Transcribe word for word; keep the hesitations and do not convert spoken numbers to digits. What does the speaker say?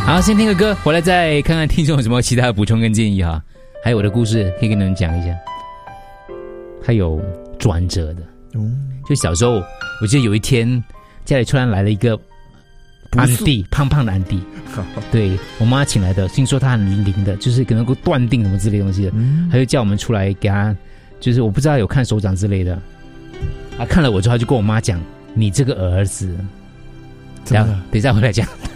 好，先听个歌，回来再看看听众有什么其他的补充跟建议哈。还有我的故事可以跟你们讲一下，还有转折的。嗯，就小时候，我记得有一天家里突然来了一个安迪，胖胖的安迪，对我妈请来的，听说他很灵的，就是可能够断定什么之类的东西的，嗯，他就叫我们出来给他，就是我不知道有看手掌之类的，啊，看了我之后他就跟我妈讲，你这个儿子，这样等一下回来讲。